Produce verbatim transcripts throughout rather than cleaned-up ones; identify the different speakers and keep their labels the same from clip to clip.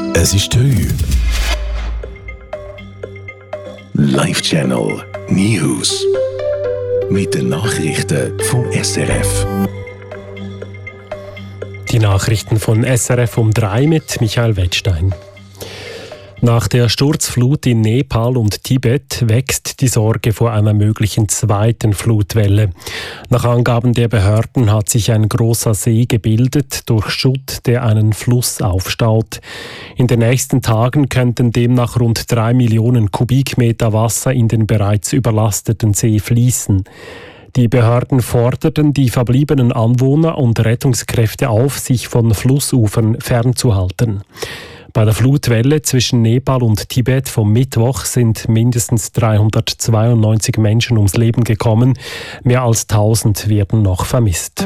Speaker 1: Es ist drei. Live Channel News. Mit den Nachrichten vom S R F.
Speaker 2: Die Nachrichten von S R F um drei mit Michael Wettstein. Nach der Sturzflut in Nepal und Tibet wächst die Sorge vor einer möglichen zweiten Flutwelle. Nach Angaben der Behörden hat sich ein großer See gebildet durch Schutt, der einen Fluss aufstaut. In den nächsten Tagen könnten demnach rund drei Millionen Kubikmeter Wasser in den bereits überlasteten See fließen. Die Behörden forderten die verbliebenen Anwohner und Rettungskräfte auf, sich von Flussufern fernzuhalten. Bei der Flutwelle zwischen Nepal und Tibet vom Mittwoch sind mindestens dreihundertzweiundneunzig Menschen ums Leben gekommen. Mehr als tausend werden noch vermisst.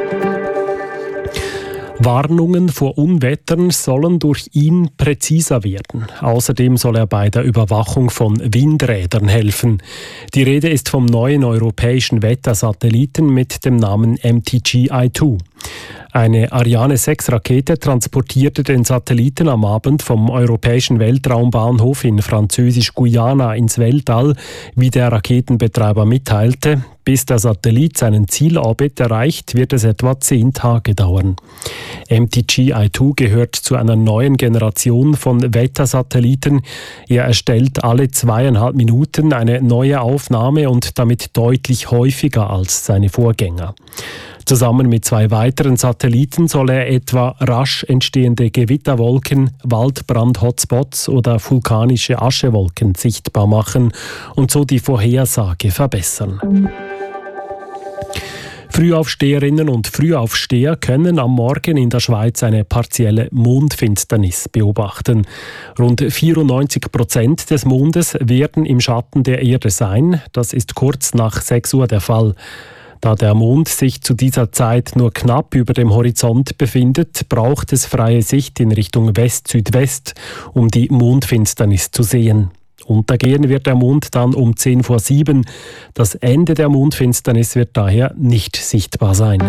Speaker 2: Warnungen vor Unwettern sollen durch ihn präziser werden. Außerdem soll er bei der Überwachung von Windrädern helfen. Die Rede ist vom neuen europäischen Wettersatelliten mit dem Namen M T G I zwei. Eine Ariane sechs Rakete transportierte den Satelliten am Abend vom europäischen Weltraumbahnhof in Französisch-Guyana ins Weltall, wie der Raketenbetreiber mitteilte. Bis der Satellit seinen Zielorbit erreicht, wird es etwa zehn Tage dauern. M T G I zwei gehört zu einer neuen Generation von Wettersatelliten. Er erstellt alle zweieinhalb Minuten eine neue Aufnahme und damit deutlich häufiger als seine Vorgänger. Zusammen mit zwei weiteren Satelliten soll er etwa rasch entstehende Gewitterwolken, Waldbrand-Hotspots oder vulkanische Aschewolken sichtbar machen und so die Vorhersage verbessern. Frühaufsteherinnen und Frühaufsteher können am Morgen in der Schweiz eine partielle Mondfinsternis beobachten. Rund vierundneunzig Prozent des Mondes werden im Schatten der Erde sein. Das ist kurz nach sechs Uhr der Fall. Da der Mond sich zu dieser Zeit nur knapp über dem Horizont befindet, braucht es freie Sicht in Richtung West-Südwest, um die Mondfinsternis zu sehen. Untergehen wird der Mond dann um zehn vor sieben. Das Ende der Mondfinsternis wird daher nicht sichtbar sein.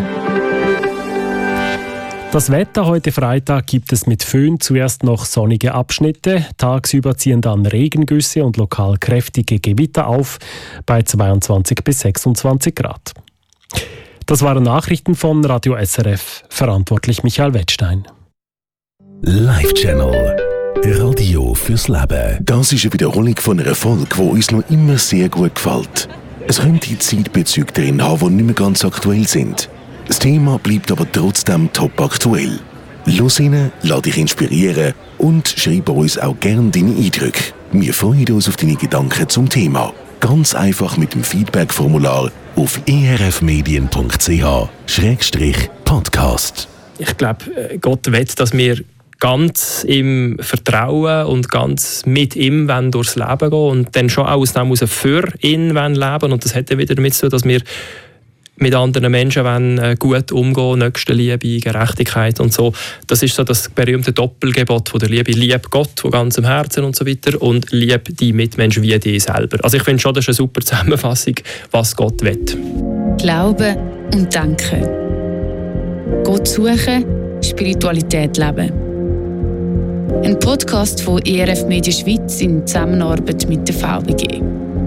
Speaker 2: Das Wetter heute Freitag gibt es mit Föhn zuerst noch sonnige Abschnitte. Tagsüber ziehen dann Regengüsse und lokal kräftige Gewitter auf bei zweiundzwanzig bis sechsundzwanzig Grad. Das waren Nachrichten von Radio S R F. Verantwortlich Michael Wettstein.
Speaker 1: Live Channel. Radio fürs Leben. Das ist eine Wiederholung von einer Folge, die uns noch immer sehr gut gefällt. Es könnte Zeitbezüge drin haben, die nicht mehr ganz aktuell sind. Das Thema bleibt aber trotzdem top aktuell. Los rein, lass dich inspirieren und schreib uns auch gerne deine Eindrücke. Wir freuen uns auf deine Gedanken zum Thema. Ganz einfach mit dem Feedback-Formular auf e r f medien punkt c h Schrägstrich Podcast.
Speaker 3: Ich glaube, Gott will, dass wir ganz im Vertrauen und ganz mit ihm durchs Leben gehen und dann schon auch aus dem heraus für ihn leben wollen. Und das hat ja wieder damit zu tun, dass wir mit anderen Menschen wollen, gut umgehen, Nächstenliebe, Gerechtigkeit und so. Das ist so das berühmte Doppelgebot von der Liebe. Lieb Gott von ganzem Herzen und so weiter und lieb die Mitmenschen wie dich selber. Also ich finde schon, das ist eine super Zusammenfassung, was Gott will.
Speaker 4: Glauben und Denken. Gott suchen, Spiritualität leben. Ein Podcast von E R F Media Schweiz in Zusammenarbeit mit der V B G.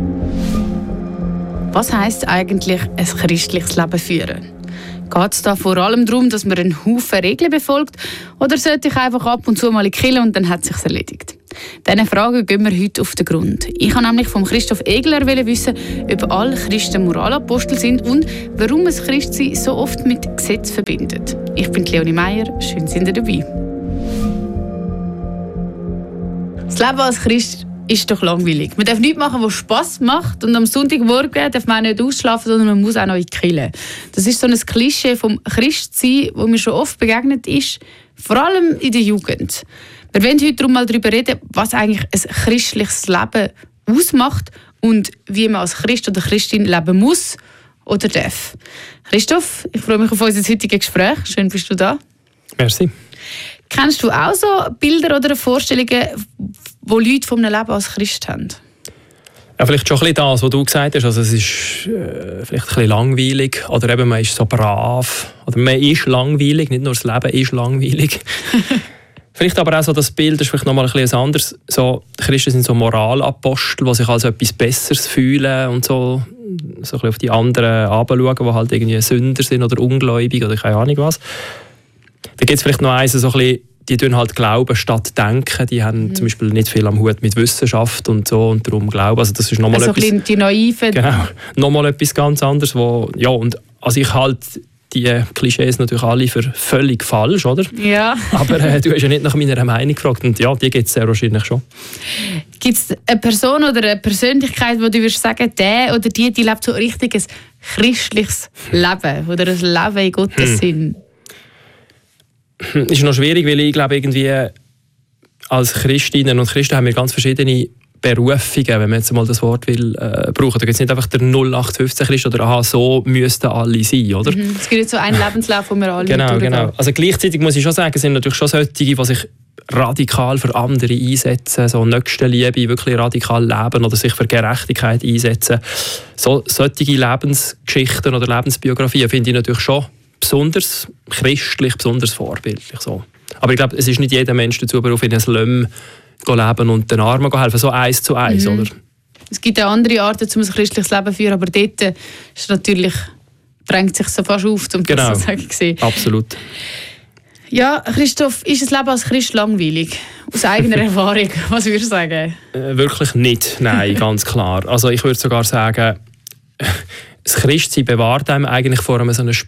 Speaker 4: Was heisst eigentlich ein christliches Leben führen? Geht es da vor allem darum, dass man einen Haufen Regeln befolgt, oder sollte ich einfach ab und zu mal in die Kirche und dann hat es sich erledigt? Diesen Fragen gehen wir heute auf den Grund. Ich wollte nämlich von Christoph Egler wissen, ob alle Christen Moralapostel sind und warum es Christsein so oft mit Gesetz verbindet. Ich bin Leonie Meier, schön sind ihr dabei. Das Leben als Christ ist doch langweilig. Man darf nichts machen, was Spass macht, und am Sonntagmorgen darf man auch nicht ausschlafen, sondern man muss auch noch in die Kirche. Das ist so ein Klischee vom Christsein, das mir schon oft begegnet ist, vor allem in der Jugend. Wir wollen heute darum mal darüber reden, was eigentlich ein christliches Leben ausmacht und wie man als Christ oder Christin leben muss oder darf. Christoph, ich freue mich auf unser heutiges Gespräch. Schön, bist du da.
Speaker 3: Merci.
Speaker 4: Kennst du auch so Bilder oder Vorstellungen, die Leute von einem Leben als Christ haben?
Speaker 3: Ja, vielleicht schon ein bisschen das, was du gesagt hast. Also es ist äh, vielleicht ein bisschen langweilig oder eben man ist so brav. Oder man ist langweilig, nicht nur das Leben ist langweilig. Vielleicht aber auch so das Bild, das ist vielleicht nochmal ein bisschen anderes. So, Christen sind so Moralapostel, die sich als etwas Besseres fühlen und so, so ein bisschen auf die anderen herabschauen, die halt irgendwie Sünder sind oder ungläubig oder keine Ahnung was. Da gibt es vielleicht noch eins, so ein bisschen, die tun halt glauben statt denken. Die haben mhm. zum Beispiel nicht viel am Hut mit Wissenschaft und so und darum glauben. Also das ist nochmal
Speaker 4: also
Speaker 3: etwas...
Speaker 4: die Naiven.
Speaker 3: Genau, nochmal etwas ganz anderes, wo, ja, und also ich halte die Klischees natürlich alle für völlig falsch, oder?
Speaker 4: Ja.
Speaker 3: Aber äh, du hast ja nicht nach meiner Meinung gefragt und ja, die gibt es sehr wahrscheinlich schon.
Speaker 4: Gibt es eine Person oder eine Persönlichkeit, wo du würdest sagen, der oder die, die lebt so ein richtiges christliches Leben oder ein Leben in Gottes hm. Sinn?
Speaker 3: Ist noch schwierig, weil ich glaube, irgendwie als Christinnen und Christen haben wir ganz verschiedene Berufungen, wenn man jetzt mal das Wort will, äh, brauchen. Da gibt es nicht einfach der null acht fünfzehn Christ oder aha, so müssten alle sein, oder?
Speaker 4: Mhm. Es gibt jetzt so einen Lebenslauf, wo wir alle
Speaker 3: Genau,
Speaker 4: durchgehen.
Speaker 3: genau. Also gleichzeitig muss ich schon sagen, es sind natürlich schon solche, die sich radikal für andere einsetzen, so Nächstenliebe, wirklich radikal leben oder sich für Gerechtigkeit einsetzen. So, solche Lebensgeschichten oder Lebensbiografien finde ich natürlich schon besonders christlich, besonders vorbildlich. So. Aber ich glaube, es ist nicht jeder Mensch dazu berufen, in ein Slum leben und den Armen helfen, so eins zu eins, mhm. oder?
Speaker 4: Es gibt auch andere Arten, um ein christliches Leben zu führen, aber dort ist natürlich, drängt sich so fast auf, um
Speaker 3: genau.
Speaker 4: das so zu sagen.
Speaker 3: Absolut.
Speaker 4: Ja, Christoph, ist das Leben als Christ langweilig? Aus eigener Erfahrung, was würdest du sagen?
Speaker 3: Äh, wirklich nicht, nein, ganz klar. Also ich würde sogar sagen, das Christsein bewahrt einem eigentlich vor einem so einem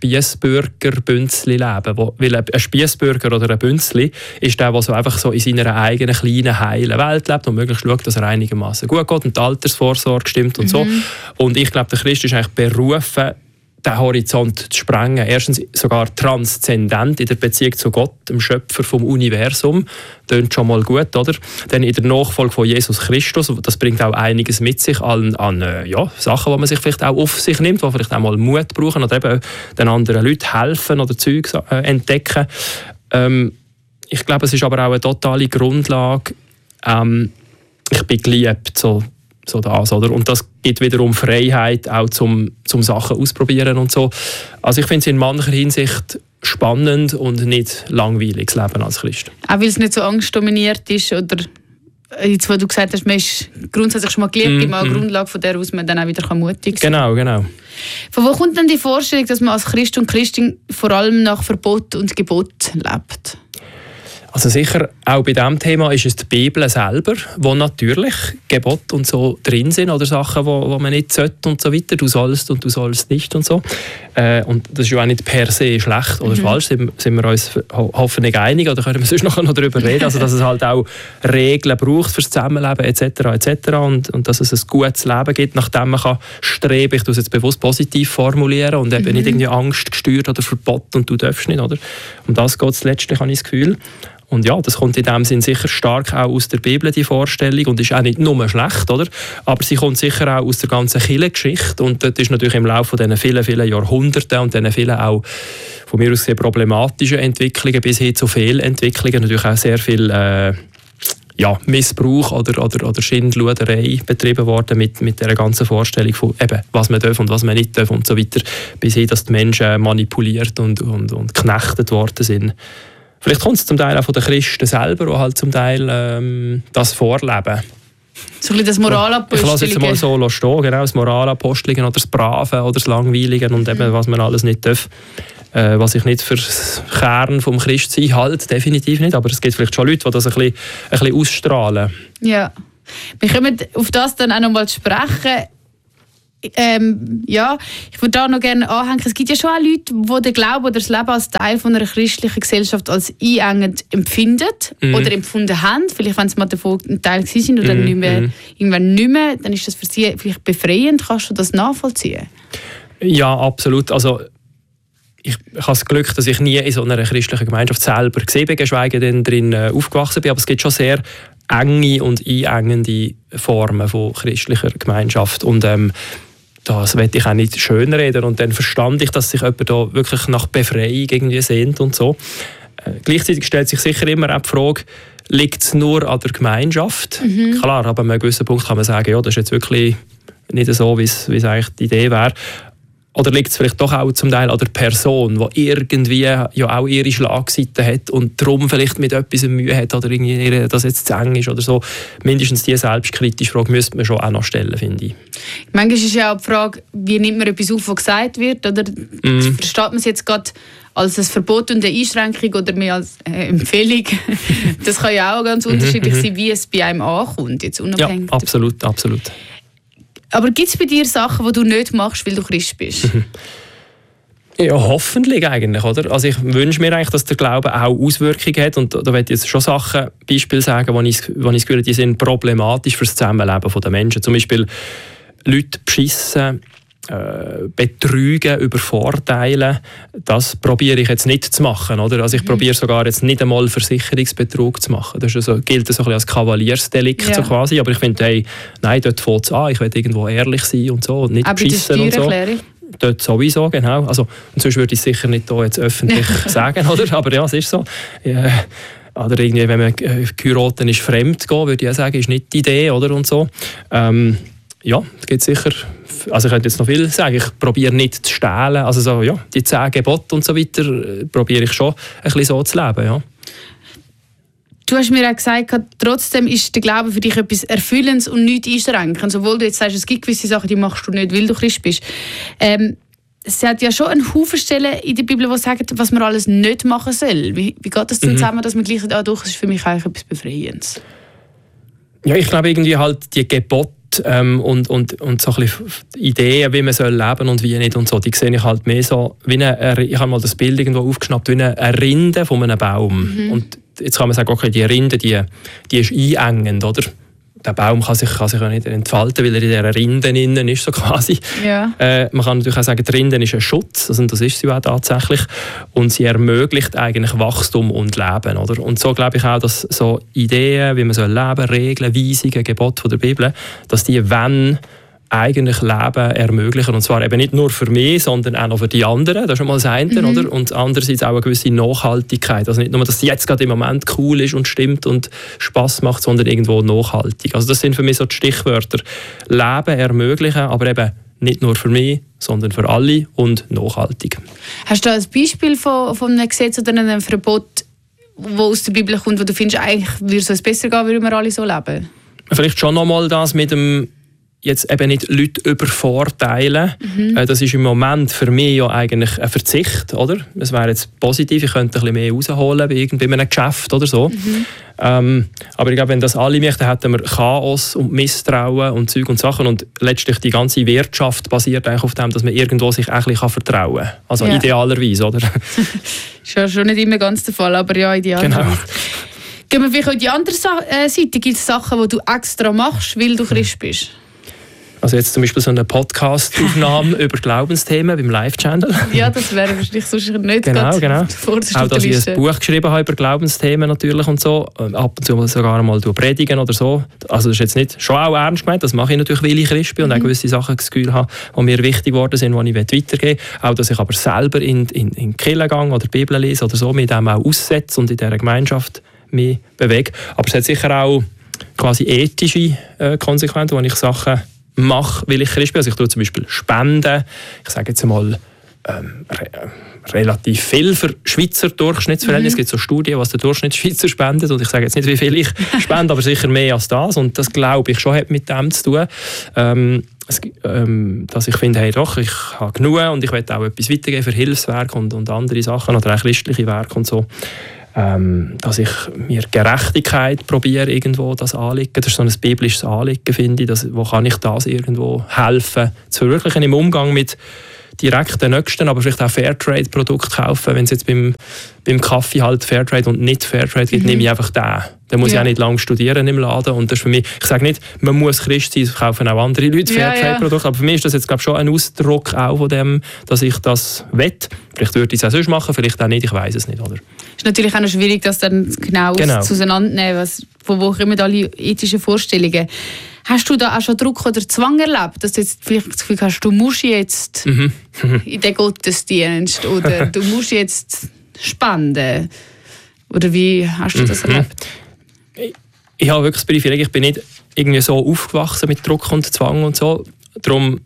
Speaker 3: Spiessbürger-Bünzli-Leben. Weil ein Spiessbürger oder ein Bünzli ist der, der so einfach so in seiner eigenen kleinen, heilen Welt lebt und möglichst schaut, dass er einigermaßen gut geht und die Altersvorsorge stimmt und mhm. so. Und ich glaube, der Christ ist eigentlich berufen, den Horizont zu sprengen. Erstens sogar transzendent in der Beziehung zu Gott, dem Schöpfer vom Universum. Das klingt schon mal gut, oder? Dann in der Nachfolge von Jesus Christus. Das bringt auch einiges mit sich an, an ja, Sachen, die man sich vielleicht auch auf sich nimmt, die vielleicht auch mal Mut brauchen oder eben den anderen Leuten helfen oder Zeug äh, entdecken. Ähm, ich glaube, es ist aber auch eine totale Grundlage. Ähm, ich bin geliebt, so So das, oder? Und das gibt wiederum Freiheit, auch zum, zum Sachen ausprobieren und so. Also ich finde es in mancher Hinsicht spannend und nicht langweilig, das Leben als Christ.
Speaker 4: Auch weil es nicht so angstdominiert ist, oder jetzt, wo du gesagt hast, man ist grundsätzlich schon mal geliebt, gibt mm, eine mm. Grundlage, von der aus man dann auch wieder mutig sein kann.
Speaker 3: Genau, genau.
Speaker 4: Von wo kommt denn die Vorstellung, dass man als Christ und Christin vor allem nach Verbot und Gebot lebt?
Speaker 3: Also sicher, auch bei diesem Thema ist es die Bibel selber, wo natürlich Gebote und so drin sind oder Sachen, wo, wo man nicht sollte und so weiter. Du sollst und du sollst nicht und so. Äh, und das ist ja auch nicht per se schlecht oder mhm. falsch, sind, sind wir uns ho- hoffentlich einig oder können wir sonst noch darüber reden, also dass es halt auch Regeln braucht fürs Zusammenleben et cetera et cetera und, und dass es ein gutes Leben gibt, nachdem man kann streben, ich tue es jetzt bewusst positiv formulieren und eben mhm. nicht irgendwie Angst gesteuert oder Verbot und du darfst nicht, oder? Um das geht es letztlich, habe ich das Gefühl. Und ja, das kommt in dem Sinn sicher stark auch aus der Bibel, die Vorstellung, und ist auch nicht nur schlecht, oder? Aber sie kommt sicher auch aus der ganzen Kirchengeschichte und das ist natürlich im Laufe dieser vielen, vielen Jahrhunderte und diesen vielen auch von mir aus sehr problematischen Entwicklungen bis hin zu Fehlentwicklungen natürlich auch sehr viel äh, ja, Missbrauch oder, oder, oder Schindluderei betrieben worden mit, mit dieser ganzen Vorstellung von eben, was man darf und was man nicht darf und so weiter, bis hin, dass die Menschen manipuliert und, und, und geknechtet worden sind. Vielleicht kommt es zum Teil auch von den Christen selber, die halt zum Teil ähm, das vorleben.
Speaker 4: So ein bisschen das Moralapostelige.
Speaker 3: Ich lasse jetzt mal so stehen, genau, das Moralapostelige oder das Brave oder das Langweilige und eben, was man alles nicht darf. Äh, was ich nicht für das Kern vom Christsein halte, definitiv nicht, aber es gibt vielleicht schon Leute, die das ein bisschen, ein bisschen ausstrahlen.
Speaker 4: Ja, wir kommen auf das dann auch noch mal zu sprechen. Ähm, ja, ich würde da noch gerne anhängen. Es gibt ja schon auch Leute, die den Glauben oder das Leben als Teil von einer christlichen Gesellschaft als einengend empfinden mm. oder empfunden haben. Vielleicht, wenn sie mal davon ein Teil waren oder mm. nicht mehr, mm. irgendwann nicht mehr, dann ist das für sie vielleicht befreiend. Kannst du das nachvollziehen?
Speaker 3: Ja, absolut. Also ich, ich habe das Glück, dass ich nie in so einer christlichen Gemeinschaft selber gesehen bin, geschweige denn drin äh, aufgewachsen bin. Aber es gibt schon sehr enge und einengende Formen von christlicher Gemeinschaft. Und ähm, das will ich auch nicht schönreden. Und dann verstand ich, dass sich jemand da wirklich nach Befreiung irgendwie sehnt und so. Äh, gleichzeitig stellt sich sicher immer auch die Frage, liegt es nur an der Gemeinschaft? Mhm. Klar, aber an einem gewissen Punkt kann man sagen, ja, das ist jetzt wirklich nicht so, wie es eigentlich die Idee wäre. Oder liegt es vielleicht doch auch zum Teil an der Person, die irgendwie ja auch ihre Schlagseite hat und darum vielleicht mit etwas Mühe hat oder irgendwie, dass jetzt zu eng ist oder so. Mindestens diese selbstkritische Frage müsste man schon auch noch stellen, finde ich.
Speaker 4: Manchmal ist ja auch die Frage, wie nimmt man etwas auf, was gesagt wird? Oder mm. versteht man es jetzt gerade als ein Verbot und eine Einschränkung oder mehr als eine Empfehlung? Das kann ja auch ganz unterschiedlich sein, wie es bei einem ankommt. Jetzt unabhängig.
Speaker 3: Ja, absolut, absolut.
Speaker 4: Aber gibt es bei dir Sachen, die du nicht machst, weil du Christ bist?
Speaker 3: Ja, hoffentlich eigentlich, oder? Also ich wünsche mir eigentlich, dass der Glaube auch Auswirkungen hat und da werde ich jetzt schon Sachen, Beispiele sagen, wo ich, wo ich gehört, die sind problematisch für das Zusammenleben der Menschen. Zum Beispiel Leute beschissen, äh, betrügen, übervorteilen. Das probiere ich jetzt nicht zu machen, oder? Also ich mhm. probiere sogar jetzt nicht einmal Versicherungsbetrug zu machen. Das ist also, gilt so ein bisschen als Kavaliersdelikt ja. so quasi, aber ich finde, hey, nein, dort fängt es an, ich will irgendwo ehrlich sein und so und nicht aber beschissen und so. Dort sowieso, genau. Also, und sonst würde ich es sicher nicht hier jetzt öffentlich sagen, oder? Aber ja, es ist so. Ja, oder irgendwie, wenn man geheiratet ist, fremd gehen, würde ich auch sagen, ist nicht die Idee, oder? Und so. Ähm, ja, es gibt sicher, also ich könnte jetzt noch viel sagen, ich probiere nicht zu stehlen, also so, ja, die zehn Gebote und so weiter äh, probiere ich schon ein bisschen so zu leben, ja.
Speaker 4: Du hast mir auch gesagt, trotzdem ist der Glaube für dich etwas Erfüllendes und nichts einschränkend. Obwohl du jetzt sagst, es gibt gewisse Sachen, die machst du nicht, weil du Christ bist. Ähm, es hat ja schon einen Haufen Stellen in der Bibel, die sagen, was man alles nicht machen soll. Wie, wie geht das denn mhm. zusammen, dass man gleich sagt, ah, doch, das ist für mich eigentlich etwas Befreiendes? Ja,
Speaker 3: ich glaube irgendwie halt die Gebote ähm, und, und, und so ein bisschen Ideen, wie man soll leben und wie nicht und so, die sehe ich halt mehr so, wie eine, ich habe mal das Bild irgendwo aufgeschnappt, wie eine Rinde von einem Baum. Mhm. Und jetzt kann man sagen, okay, die Rinde, die, die ist einengend, oder? Der Baum kann sich, kann sich ja nicht entfalten, weil er in dieser Rinde innen ist, so quasi. Ja. Äh, man kann natürlich auch sagen, die Rinde ist ein Schutz, also das ist sie auch tatsächlich. Und sie ermöglicht eigentlich Wachstum und Leben, oder? Und so glaube ich auch, dass so Ideen, wie man soll leben, Regeln, Weisungen, Gebote von der Bibel, dass die, wenn eigentlich Leben ermöglichen. Und zwar eben nicht nur für mich, sondern auch noch für die anderen. Das ist schon mal das eine, mhm. oder? Und andererseits auch eine gewisse Nachhaltigkeit. Also nicht nur, dass es jetzt gerade im Moment cool ist und stimmt und Spass macht, sondern irgendwo nachhaltig. Also das sind für mich so die Stichwörter. Leben ermöglichen, aber eben nicht nur für mich, sondern für alle und nachhaltig.
Speaker 4: Hast du ein Beispiel von, von einem Gesetz oder einem Verbot, das aus der Bibel kommt, wo du findest, eigentlich würde es besser gehen, würden wir alle so leben?
Speaker 3: Vielleicht schon noch mal das mit dem jetzt eben nicht Leute übervorteilen. Mhm. Das ist im Moment für mich ja eigentlich ein Verzicht, oder? Es wäre jetzt positiv, ich könnte ein bisschen mehr rausholen bei irgendeinem Geschäft oder so. Mhm. Ähm, aber ich glaube, wenn das alle möchten, hätten wir Chaos und Misstrauen und Zeug und Sachen und letztlich die ganze Wirtschaft basiert eigentlich auf dem, dass man irgendwo sich ein bisschen vertrauen kann. Also ja. idealerweise, oder?
Speaker 4: Ist ja schon nicht immer ganz der Fall, aber ja, idealerweise. Genau. Gehen wir vielleicht auf die andere Seite. Gibt es Sachen, die du extra machst, weil du Christ bist?
Speaker 3: Also jetzt zum Beispiel so eine Podcast-Aufnahme über Glaubensthemen beim Live-Channel.
Speaker 4: Ja, das wäre wahrscheinlich sonst nicht
Speaker 3: genau, genau. Auch, dass ich ein Buch geschrieben habe über Glaubensthemen natürlich und so. Ab und zu sogar mal predigen oder so. Also das ist jetzt nicht schon auch ernst gemeint. Das mache ich natürlich, weil ich Christ bin und mhm. auch gewisse Sachen das Gefühl habe, die mir wichtig geworden sind, die ich weitergeben will. Auch, dass ich aber selber in, in, in die Kirche gehe oder die Bibel lese oder so, mich dem auch aussetze und in dieser Gemeinschaft mich bewege. Aber es hat sicher auch quasi ethische äh, Konsequenzen, wo ich Sachen mache, weil ich Christ bin. Also ich tue zum Beispiel Spenden. Ich sage jetzt einmal ähm, re relativ viel für Schweizer Durchschnittsverhältnisse. Mhm. Es gibt so Studien, was der Durchschnittsschweizer spendet. Und ich sage jetzt nicht, wie viel ich spende, aber sicher mehr als das. Und das, glaube ich, schon hat mit dem zu tun. Ähm, es, ähm, dass ich finde, hey doch, ich habe genug und ich will auch etwas weitergeben für Hilfswerk und, und andere Sachen oder auch christliche Werke und so. Ähm, dass ich mir Gerechtigkeit probiere, irgendwo das Anliegen. Das ist so ein biblisches Anliegen, finde ich. Das, wo kann ich das irgendwo helfen, zu verwirklichen im Umgang mit direkten Nächsten, aber vielleicht auch Fairtrade-Produkte kaufen. Wenn es jetzt beim, beim Kaffee halt Fairtrade und nicht Fairtrade gibt, mhm. nehme ich einfach den. Dann muss ja. ich auch nicht lange studieren im Laden. Und das ist für mich, ich sage nicht, man muss Christ sein, kaufen auch andere Leute Fairtrade-Produkte. Ja, ja. Aber für mich ist das jetzt glaube ich, schon ein Ausdruck auch von dem, dass ich das will. Vielleicht würde ich es auch sonst machen, vielleicht auch nicht, ich weiß es nicht. Oder?
Speaker 4: Es ist natürlich auch noch schwierig, das dann genau, genau. auseinanderzunehmen, was, von wo kommen alle ethischen Vorstellungen. Hast du da auch schon Druck oder Zwang erlebt, dass du jetzt vielleicht das Gefühl hast, du musst jetzt mhm. in den Gottesdienst oder du musst jetzt spenden? Oder wie hast du das mhm. erlebt?
Speaker 3: Ich, ich habe wirklich das Privileg, ich bin nicht irgendwie so aufgewachsen mit Druck und Zwang und so. Darum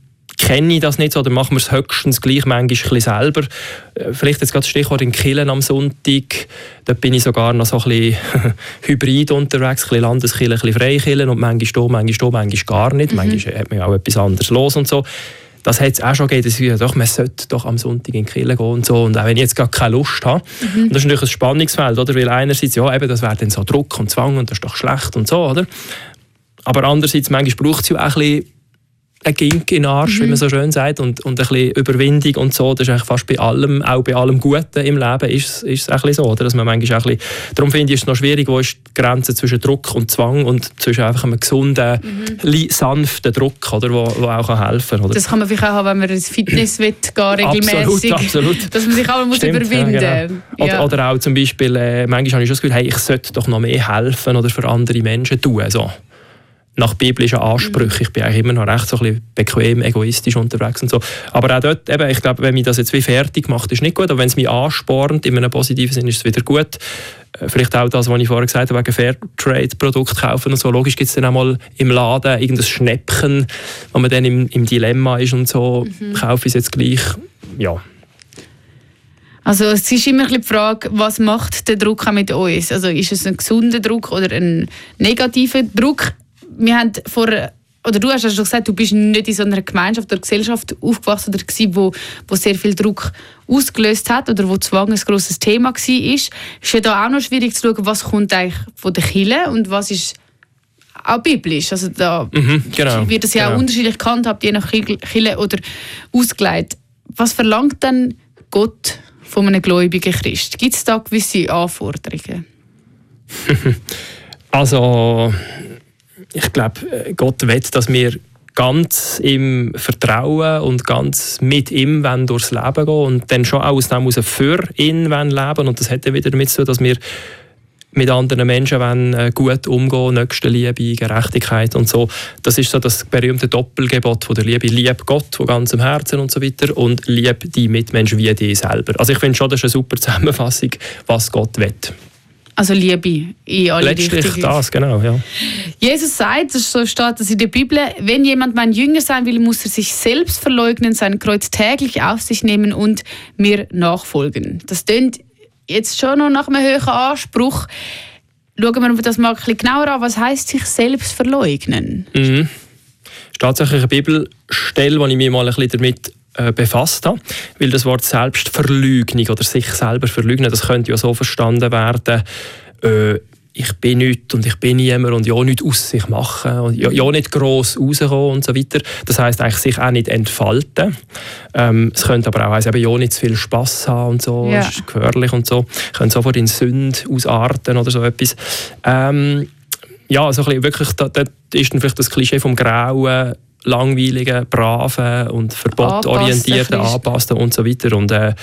Speaker 3: kenne ich das nicht so, oder machen wir es höchstens gleich manchmal ein bisschen selber. Vielleicht jetzt gerade das Stichwort in Kirchen am Sonntag, da bin ich sogar noch so ein bisschen hybrid unterwegs, ein bisschen Landeskirche, ein bisschen Freikirche und manchmal da, manchmal da, manchmal gar nicht. Mhm. Manchmal hat man auch etwas anderes los und so. Das hat es auch schon gegeben, dass ich doch, man sollte doch am Sonntag in die Kirche gehen und so. Und auch wenn ich jetzt gar keine Lust habe. Mhm. Und das ist natürlich ein Spannungsfeld, oder? Weil einerseits, ja, eben, das wäre dann so Druck und Zwang und das ist doch schlecht und so, oder? Aber andererseits, manchmal braucht es ja auch ein bisschen ein Gink in den Arsch, mhm. wie man so schön sagt, und, und ein bisschen Überwindung und so. Das ist eigentlich fast bei allem, auch bei allem Guten im Leben, ist, ist es ein bisschen so, oder? Dass man manchmal auch ein bisschen, darum finde ich es noch schwierig, wo ist die Grenze zwischen Druck und Zwang und zwischen einfach einem gesunden, mhm. sanften Druck, oder, wo, wo auch helfen kann. Oder?
Speaker 4: Das kann man vielleicht auch haben, wenn man ins Fitness will, gehen, regelmäßig.
Speaker 3: Absolut, absolut.
Speaker 4: Dass man sich auch muss Stimmt, überwinden muss.
Speaker 3: Ja, genau. oder, ja. oder auch zum Beispiel, äh, manchmal habe ich schon das Gefühl, hey, ich sollte doch noch mehr helfen oder für andere Menschen tun. So. Nach biblischen Ansprüchen. Ich bin eigentlich immer noch recht so ein bisschen bequem, egoistisch unterwegs und so. Aber auch dort, eben, ich glaube, wenn mich das jetzt wie fertig macht, ist nicht gut. Aber wenn es mich anspornt, in einem positiven Sinn, ist es wieder gut. Vielleicht auch das, was ich vorher gesagt habe, wegen Fairtrade-Produkte kaufen und so. Logisch gibt es dann auch mal im Laden irgendein Schnäppchen, wo man dann im, im Dilemma ist und so. Mhm. Kaufe ich es jetzt gleich? Ja.
Speaker 4: Also es ist immer ein bisschen die Frage, was macht der Druck auch mit uns? Also ist es ein gesunder Druck oder ein negativer Druck? Wir haben vor, oder du hast ja schon gesagt, du bist nicht in so einer Gemeinschaft oder Gesellschaft aufgewachsen oder gewesen, wo, wo sehr viel Druck ausgelöst hat oder wo Zwang ein grosses Thema war. Es ist ja da auch noch schwierig zu schauen, was kommt eigentlich von der Kirche und was ist auch biblisch. Also da
Speaker 3: mhm, genau,
Speaker 4: wird das ja genau. auch unterschiedlich gehandhabt, je nach Kirche oder ausgelegt. Was verlangt denn Gott von einem gläubigen Christ? Gibt es da gewisse Anforderungen?
Speaker 3: Also ich glaube, Gott will, dass wir ganz im Vertrauen und ganz mit ihm durchs Leben gehen und dann schon auch aus dem heraus für ihn leben. Und das hat dann wieder damit zu tun, dass wir mit anderen Menschen wollen, gut umgehen, Nächstenliebe, Gerechtigkeit und so. Das ist so das berühmte Doppelgebot von der Liebe. Lieb Gott von ganzem Herzen und so weiter und lieb die Mitmenschen wie dich selber. Also ich finde schon, das ist eine super Zusammenfassung, was Gott will.
Speaker 4: Also Liebe in alle
Speaker 3: Letztlich
Speaker 4: Richtungen.
Speaker 3: das, genau, ja.
Speaker 4: Jesus sagt, so steht das in der Bibel, wenn jemand mein Jünger sein will, muss er sich selbst verleugnen, sein Kreuz täglich auf sich nehmen und mir nachfolgen. Das klingt jetzt schon noch nach einem höheren Anspruch. Schauen wir das mal ein bisschen genauer an. Was heisst sich selbst verleugnen?
Speaker 3: Mhm. Das ist tatsächlich eine Bibelstelle, wo ich mich mal ein bisschen damit befasst habe, weil das Wort Selbstverleugnung oder sich selber verleugnen, das könnte ja so verstanden werden, äh, ich bin nichts und ich bin niemand und ja nichts aus sich machen und ja, ja nicht gross rauskommen und so weiter. Das heisst eigentlich sich auch nicht entfalten. Ähm, es könnte aber auch heißen, ja nicht zu viel Spass haben und so, ja. Das ist gefährlich und so. Könnte sofort in Sünde ausarten oder so etwas. Ähm, ja, also ein bisschen wirklich, da, da ist dann vielleicht das Klischee vom Grauen, langweiligen, braven und verbotorientierten, angepassten und so weiter. Und äh,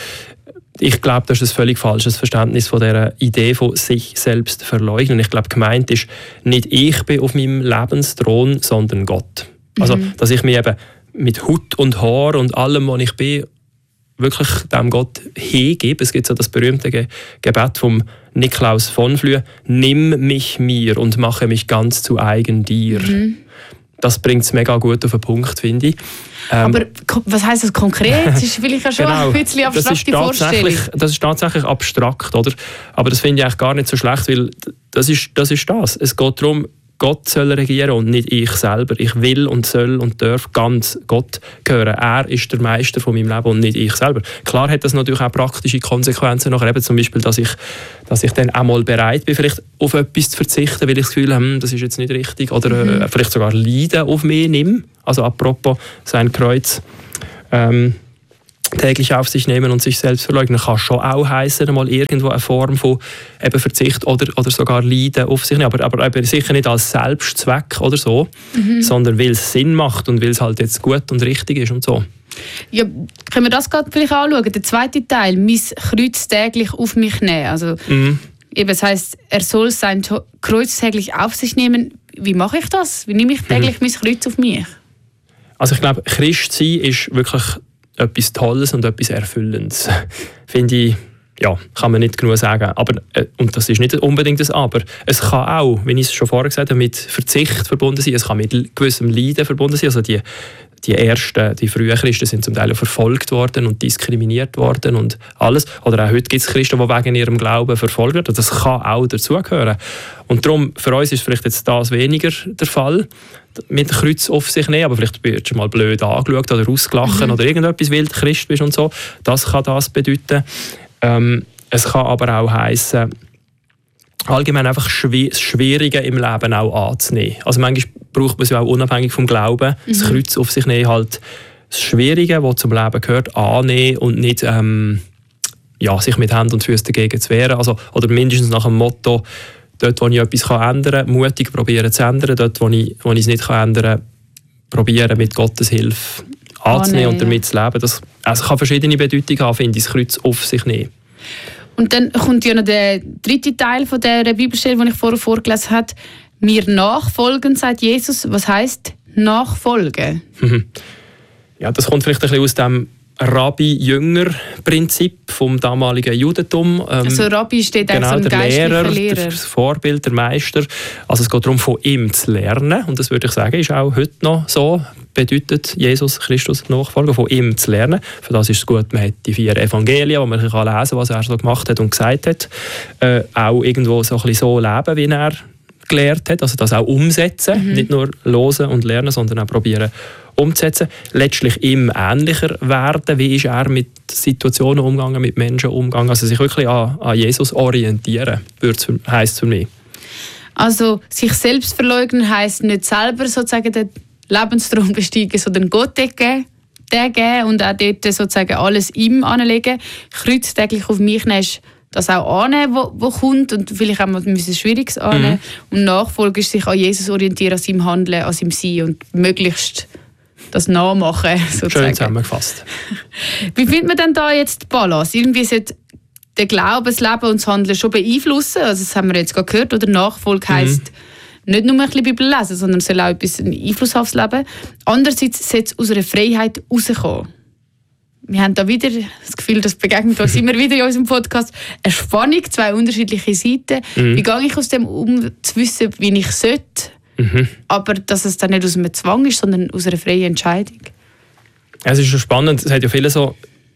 Speaker 3: ich glaube, das ist ein völlig falsches Verständnis von dieser Idee von sich selbst verleugnen. Ich glaube, gemeint ist, nicht ich bin auf meinem Lebensthron, sondern Gott. Mhm. Also, dass ich mich eben mit Hut und Haar und allem, was ich bin, wirklich dem Gott hingebe. Es gibt so das berühmte Ge- Gebet vom Niklaus von Flüe: Nimm mich mir und mache mich ganz zu eigen dir. Mhm. Das bringt es mega gut auf den Punkt, finde ich. Ähm,
Speaker 4: Aber was heisst das konkret? Das ist vielleicht auch schon genau, ein bisschen abstrakte Vorstellung.
Speaker 3: Das ist tatsächlich abstrakt, oder? Aber das finde ich eigentlich gar nicht so schlecht, weil das ist das. Ist das. Es geht darum, Gott soll regieren und nicht ich selber. Ich will und soll und darf ganz Gott gehören. Er ist der Meister von meinem Leben und nicht ich selber. Klar hat das natürlich auch praktische Konsequenzen nachher, eben zum Beispiel, dass ich, dass ich dann auch mal bereit bin, vielleicht auf etwas zu verzichten, weil ich das Gefühl habe, hm, das ist jetzt nicht richtig, oder mhm. äh, vielleicht sogar Leiden auf mich nehme. Also apropos sein Kreuz ähm, täglich auf sich nehmen und sich selbst verleugnen, kann schon auch heissen, mal irgendwo eine Form von eben Verzicht oder, oder sogar Leiden auf sich nehmen. Aber, aber eben sicher nicht als Selbstzweck oder so, mhm. sondern weil es Sinn macht und weil es halt jetzt gut und richtig ist und so.
Speaker 4: Ja, können wir das gerade vielleicht anschauen? Der zweite Teil, mein Kreuz täglich auf mich nehmen. Also, mhm. eben, das heisst, er soll sein Kreuz täglich auf sich nehmen. Wie mache ich das? Wie nehme ich täglich mhm. mein Kreuz auf mich?
Speaker 3: Also ich glaube, Christ sein ist wirklich etwas Tolles und etwas Erfüllendes. Finde ich ja, kann man nicht genug sagen. Aber, äh, und das ist nicht unbedingt das Aber. Es kann auch, wie ich es schon vorher gesagt habe, mit Verzicht verbunden sein. Es kann mit gewissem Leiden verbunden sein. Also die, die ersten, die frühen Christen sind zum Teil verfolgt worden und diskriminiert worden und alles. Oder auch heute gibt es Christen, die wegen ihrem Glauben verfolgt werden. Das kann auch dazugehören. Und darum, für uns ist vielleicht jetzt das weniger der Fall, mit dem Kreuz auf sich nehmen, aber vielleicht wirst du mal blöd angeschaut oder ausgelacht mhm. oder irgendetwas wild Christ bist und so. Das kann das bedeuten. Ähm, es kann aber auch heissen, allgemein einfach schw- das Schwierige im Leben auch anzunehmen. Also manchmal braucht man es ja auch unabhängig vom Glauben, mhm. das Kreuz auf sich nehmen, halt das Schwierige, was zum Leben gehört, annehmen und nicht ähm, ja, sich mit Händen und Füßen dagegen zu wehren. Also, oder mindestens nach dem Motto, dort, wo ich etwas ändern kann, mutig probieren zu ändern, dort, wo ich, wo ich es nicht ändern kann, probieren mit Gottes Hilfe anzunehmen oh, nee, und damit ja. zu leben. Das also kann verschiedene Bedeutungen haben, finde ich, das Kreuz auf sich nehmen.
Speaker 4: Und dann kommt ja noch der dritte Teil von der Bibelstelle, die ich vorher vorgelesen habe. Mir nachfolgen, sagt Jesus. Was heisst nachfolgen?
Speaker 3: Ja, das kommt vielleicht ein bisschen aus dem Rabbi-Jünger-Prinzip vom damaligen Judentum. Ähm,
Speaker 4: also Rabbi steht
Speaker 3: genau,
Speaker 4: auch so ein geistlicher
Speaker 3: Lehrer,
Speaker 4: Lehrer.
Speaker 3: Das Vorbild, der Meister. Also es geht darum, von ihm zu lernen. Und das würde ich sagen, ist auch heute noch so. Bedeutet Jesus Christus Nachfolger, von ihm zu lernen. Für das ist es gut, man hat die vier Evangelien, wo man lesen kann, was er so gemacht hat und gesagt hat. Äh, auch irgendwo so ein bisschen so leben, wie er gelehrt hat. Also das auch umsetzen. Mhm. Nicht nur hören und lernen, sondern auch probieren umzusetzen. Letztlich ihm ähnlicher werden. Wie ist er mit Situationen umgegangen, mit Menschen umgegangen? Also sich wirklich an, an Jesus orientieren, heisst es für mich.
Speaker 4: Also sich selbst verleugnen heisst nicht selber sozusagen den Lebensthron besteigen, sondern Gott geben, den geben und auch dort sozusagen alles ihm anlegen. Kreuz täglich auf mich nehmen, das auch annehmen, was wo kommt und vielleicht auch mal ein Schwieriges annehmen. Mhm. Und Nachfolge ist sich an Jesus orientieren, an seinem Handeln, an seinem Sein und möglichst das nachmachen. Sozusagen.
Speaker 3: Schön zusammengefasst.
Speaker 4: Wie findet man denn da jetzt die Balance? Irgendwie sollte der Glaube, das Leben und das Handeln schon beeinflussen. Also das haben wir jetzt gerade gehört. Oder Nachfolge heisst mhm. nicht nur ein bisschen Bibel lesen, sondern es soll auch ein bisschen Einfluss aufs Leben. Andererseits sollte es aus einer Freiheit rauskommen. Wir haben da wieder das Gefühl, das begegnet uns immer wieder in unserem Podcast. Eine Spannung, zwei unterschiedliche Seiten. Mhm. Wie gehe ich aus dem um, zu wissen, wie ich sollte? Mhm. Aber dass es dann nicht aus einem Zwang ist, sondern aus einer freien Entscheidung.
Speaker 3: Es ist schon spannend. Es hat ja viele so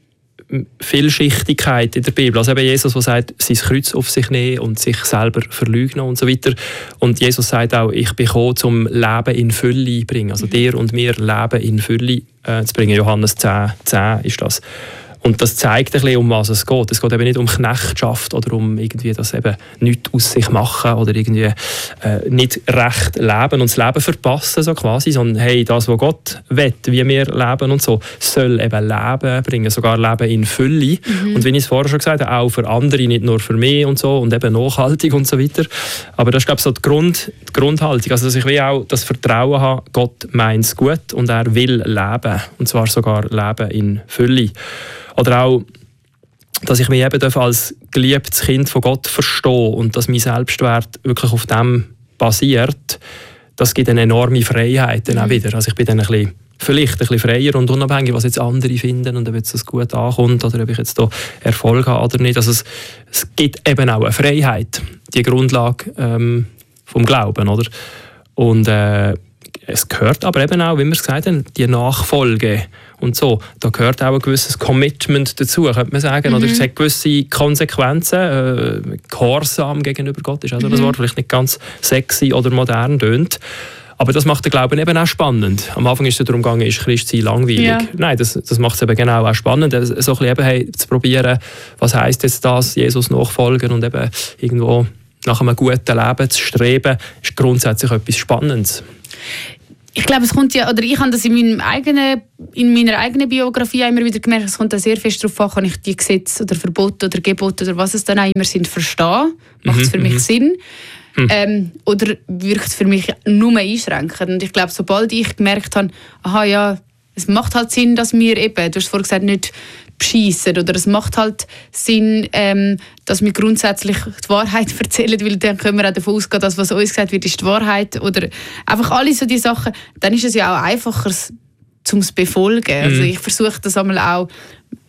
Speaker 3: Vielschichtigkeit in der Bibel. Also eben Jesus, der sagt, sein Kreuz auf sich nehmen und sich selber verleugnen und so weiter. Und Jesus sagt auch, ich bin gekommen, um Leben in Fülle zu bringen. Also mhm. dir und mir Leben in Fülle äh, zu bringen. Johannes zehn, zehn ist das. Und das zeigt ein bisschen, um was es geht. Es geht eben nicht um Knechtschaft oder um irgendwie das eben nichts aus sich machen oder irgendwie äh, nicht recht leben und das Leben verpassen, so quasi, sondern hey, das, was Gott will, wie wir leben und so, soll eben Leben bringen, sogar Leben in Fülle. Mhm. Und wie ich es vorher schon gesagt habe, auch für andere, nicht nur für mich und so und eben nachhaltig und so weiter. Aber das ist, glaube ich, so die, Grund, die Grundhaltung, also dass ich wie auch das Vertrauen habe, Gott meint es gut und er will leben, und zwar sogar Leben in Fülle. Oder auch, dass ich mich eben als geliebtes Kind von Gott verstehe und dass mein Selbstwert wirklich auf dem basiert, das gibt eine enorme Freiheit dann auch wieder. Also ich bin dann ein bisschen, vielleicht ein bisschen freier und unabhängig, was jetzt andere finden und ob jetzt das gut ankommt oder ob ich jetzt da Erfolg habe oder nicht. Also es, es gibt eben auch eine Freiheit, die Grundlage ähm, vom Glauben, oder? Und äh, es gehört aber eben auch, wie wir es gesagt haben, die Nachfolge und so. Da gehört auch ein gewisses Commitment dazu, könnte man sagen. Mhm. Oder es hat gewisse Konsequenzen. Äh, Gehorsam gegenüber Gott ist also mhm. das Wort, vielleicht nicht ganz sexy oder modern tönt. Aber das macht den Glauben eben auch spannend. Am Anfang ist es darum gegangen, ist Christsein langweilig? Ja. Nein, das, das macht es eben genau auch spannend, so ein bisschen eben, hey, zu probieren, was heisst jetzt das, Jesus nachfolgen und eben irgendwo nach einem guten Leben zu streben, ist grundsätzlich etwas Spannendes.
Speaker 4: Ich glaube, es kommt ja, oder ich habe das in, meinem eigenen, in meiner eigenen Biografie immer wieder gemerkt, es kommt da sehr fest darauf an, kann ich die Gesetze oder Verbote oder Gebote oder was es dann auch immer sind, verstehen? Macht es für mich mhm. Sinn? Mhm. Ähm, oder wirkt es für mich nur einschränkend? Und ich glaube, sobald ich gemerkt habe, aha, ja, es macht halt Sinn, dass wir eben, du hast vorhin gesagt, nicht beschissen, oder es macht halt Sinn, ähm, dass wir grundsätzlich die Wahrheit erzählen, weil dann können wir auch davon ausgehen, dass was uns gesagt wird, ist die Wahrheit, oder einfach alle so die Sachen, dann ist es ja auch einfacher, zum es befolgen. Mhm. Also ich versuche das einmal auch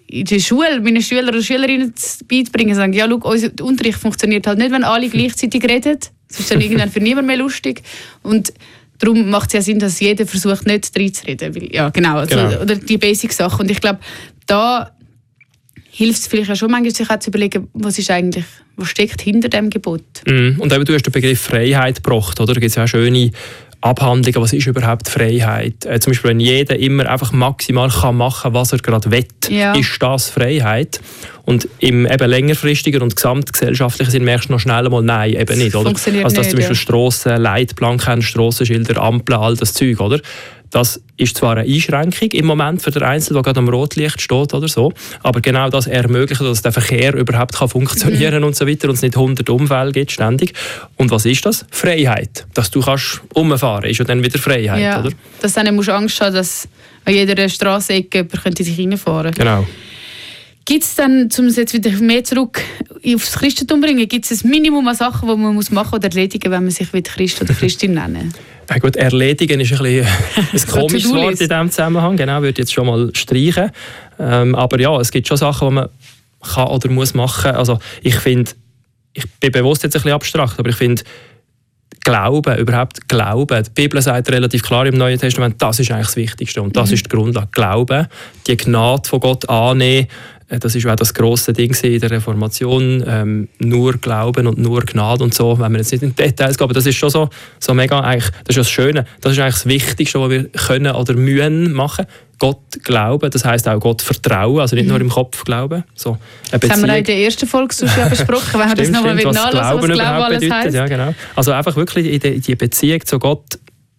Speaker 4: in der Schule meinen Schüler und Schülerinnen beizubringen, sagen, ja, schau, unser Unterricht funktioniert halt nicht, wenn alle gleichzeitig reden. Das ist dann irgendwann für niemand mehr lustig. Und darum macht es ja Sinn, dass jeder versucht, nicht reinzureden. Weil, ja, genau, also,
Speaker 3: genau.
Speaker 4: Oder die Basic-Sachen. Und ich glaube, da hilft es vielleicht auch schon manchmal, sich auch zu überlegen, was ist eigentlich, was steckt hinter dem Gebot.
Speaker 3: Mm, und eben, du hast den Begriff Freiheit gebracht, oder? Da gibt es ja auch schöne Abhandlungen, was ist überhaupt Freiheit? Äh, zum Beispiel, wenn jeder immer einfach maximal kann machen, was er gerade will,
Speaker 4: ja.
Speaker 3: ist das Freiheit? Und im eben längerfristigen und gesamtgesellschaftlichen Sinn merkst du noch schnell mal, nein, eben nicht, oder?
Speaker 4: Funktioniert
Speaker 3: also dass
Speaker 4: nicht,
Speaker 3: zum Beispiel
Speaker 4: ja.
Speaker 3: Strassen, Leitplanken, Strassenschilder, Ampeln, all das Zeug, oder? Das ist zwar eine Einschränkung im Moment für den Einzelnen, der gerade am Rotlicht steht oder so, aber genau das ermöglicht, dass der Verkehr überhaupt kann funktionieren mhm. und so weiter und es nicht hundert Unfälle gibt ständig. Und was ist das? Freiheit. Dass du kannst umfahren, ist ja dann wieder Freiheit,
Speaker 4: ja,
Speaker 3: oder?
Speaker 4: Dass du dann musst Angst haben, dass an jeder Strassenecke jemand könnte sich reinfahren.
Speaker 3: Genau.
Speaker 4: Gibt es dann, um es jetzt wieder mehr zurück aufs Christentum zu bringen, gibt es ein Minimum an Sachen, die man muss machen oder erledigen, wenn man sich wieder Christ oder Christin nennen?
Speaker 3: Ja gut, erledigen ist ein, bisschen ein komisches Wort in diesem Zusammenhang. Genau, würde ich jetzt schon mal streichen. Ähm, aber ja, es gibt schon Sachen, die man kann oder muss machen. Also ich finde, ich bin bewusst jetzt ein bisschen abstrakt, aber ich finde, Glauben, überhaupt Glauben. Die Bibel sagt relativ klar im Neuen Testament, das ist eigentlich das Wichtigste und das mhm. ist die Grundlage. Glauben, die Gnade von Gott annehmen, das ist auch das grosse Ding in der Reformation, ähm, nur Glauben und nur Gnade und so, wenn wir jetzt nicht in Details gehen, aber das ist schon so, so mega, eigentlich, das ist das Schöne, das ist eigentlich das Wichtigste, was wir können oder müssen machen. Gott glauben, das heisst auch Gott vertrauen, also nicht mhm. nur im Kopf glauben. So
Speaker 4: das haben wir auch in der ersten Folge ja besprochen, wenn wir das nochmal
Speaker 3: nachlesen,
Speaker 4: was Glauben überhaupt alles
Speaker 3: bedeutet. Ja, genau. Also einfach wirklich in die, die Beziehung zu Gott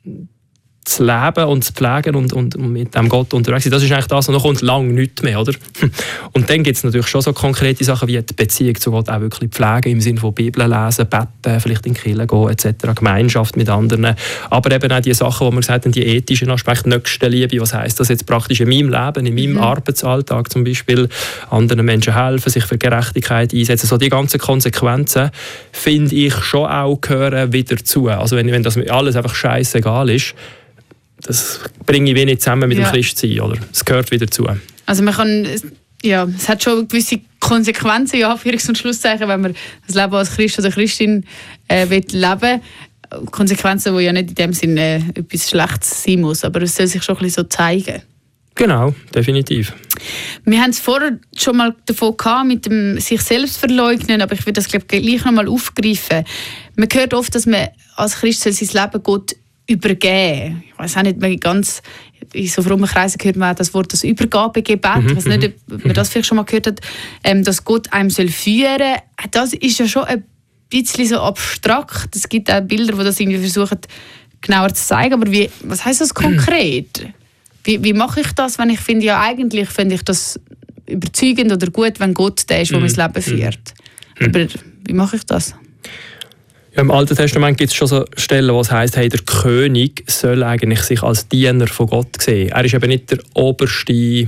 Speaker 3: zu leben und zu pflegen und, und, und mit dem Gott unterwegs sein, das ist eigentlich das, und noch kommt lange nichts mehr, oder? Und dann gibt es natürlich schon so konkrete Sachen wie die Beziehung zu Gott auch wirklich pflegen, im Sinne von Bibel lesen, beten, vielleicht in die Kirche gehen et cetera, Gemeinschaft mit anderen, aber eben auch die Sachen, wo wir gesagt haben, die ethischen Aspekte, Nächstenliebe, was heisst das jetzt praktisch in meinem Leben, in meinem mhm. Arbeitsalltag zum Beispiel, anderen Menschen helfen, sich für Gerechtigkeit einsetzen, so die ganzen Konsequenzen, finde ich schon auch gehören wieder zu. Also wenn, wenn das alles einfach scheißegal ist, das bringe ich wenig zusammen mit ja. dem Christsein, oder? Es gehört wieder zu.
Speaker 4: Also man kann, ja, es hat schon gewisse Konsequenzen, ja, Anführungs- und Schlusszeichen, wenn man das Leben als Christ oder Christin äh, will leben. Konsequenzen, die ja nicht in dem Sinne äh, etwas Schlechtes sein muss, aber es soll sich schon ein bisschen so zeigen.
Speaker 3: Genau, definitiv.
Speaker 4: Wir haben es vorher schon mal davon gehabt, mit dem sich selbst verleugnen, aber ich würde das glaube gleich noch mal aufgreifen. Man hört oft, dass man als Christ soll sein Leben Gott übergeben. Ich weiß auch nicht mehr ganz, in so frommen Kreisen gehört man auch das Wort, das Übergabegebet. Mhm, ich weiß nicht, ob man das vielleicht schon mal gehört hat, ähm, dass Gott einem soll führen. Das ist ja schon ein bisschen so abstrakt. Es gibt auch Bilder, die das irgendwie versuchen, genauer zu zeigen. Aber wie, was heisst das konkret? Wie, wie mache ich das, wenn ich finde, ja eigentlich finde ich das überzeugend oder gut, wenn Gott der ist, der mhm. mein Leben führt. Mhm. Aber wie mache ich das?
Speaker 3: Ja, im Alten Testament gibt es schon so Stellen, wo es heisst, hey, der König soll eigentlich sich als Diener von Gott sehen. Er ist eben nicht der oberste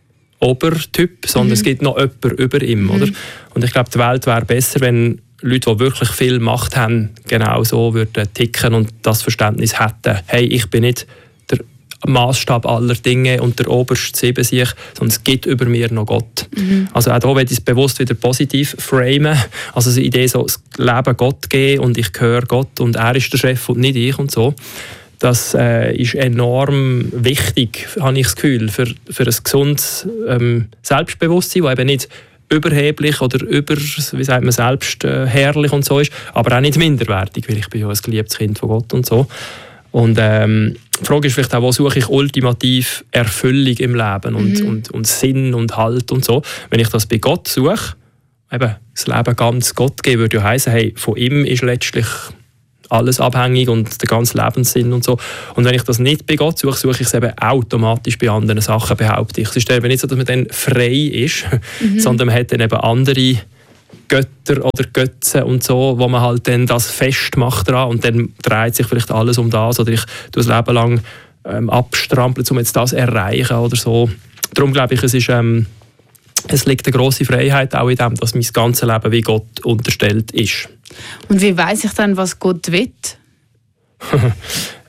Speaker 3: Obertyp, sondern mhm. es gibt noch jemanden über ihm. Mhm. Oder? Und ich glaube, die Welt wäre besser, wenn Leute, die wirklich viel Macht haben, genau so würden ticken und das Verständnis hätten. Hey, ich bin nicht der Maßstab aller Dinge und der oberste Sieben sich, sondern es gibt über mir noch Gott. Mhm. Also auch hier will ich es bewusst wieder positiv framen. Also die Idee, so das Leben Gott geben und ich gehöre Gott und er ist der Chef und nicht ich und so. Das äh, ist enorm wichtig, habe ich das Gefühl, für, für ein gesundes ähm, Selbstbewusstsein, das eben nicht überheblich oder über, wie sagt man, selbstherrlich und so ist, aber auch nicht minderwertig, weil ich bin ja ein geliebtes Kind von Gott und so. Und ähm, die Frage ist vielleicht auch, wo suche ich ultimativ Erfüllung im Leben und, mhm. und, und Sinn und Halt und so. Wenn ich das bei Gott suche, eben das Leben ganz Gott geben, würde ja heissen, hey, von ihm ist letztlich alles abhängig und der ganze Lebenssinn und so. Und wenn ich das nicht bei Gott suche, suche ich es eben automatisch bei anderen Sachen, behaupte ich. Es ist eben nicht so, dass man dann frei ist, mhm. sondern man hat dann eben andere Götter oder Götze und so, wo man halt dann das festmacht dran und dann dreht sich vielleicht alles um das oder ich tue das Leben lang ähm, abstrampeln, um jetzt das zu erreichen oder so. Darum glaube ich, es ist ähm, es liegt eine grosse Freiheit auch in dem, dass mein ganzes Leben wie Gott unterstellt ist.
Speaker 4: Und wie weiss ich dann, was Gott will?